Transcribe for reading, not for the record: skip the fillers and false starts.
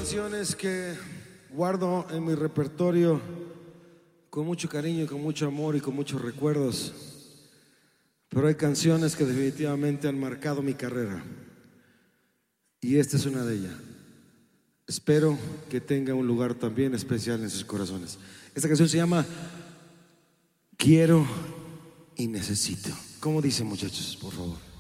canciones que guardo en mi repertorio con mucho cariño, con mucho amor y con muchos recuerdos. Pero hay canciones que definitivamente han marcado mi carrera. Y esta es una de ellas. Espero que tenga un lugar también especial en sus corazones. Esta canción se llama Quiero y Necesito. ¿Cómo dicen, muchachos? Por favor.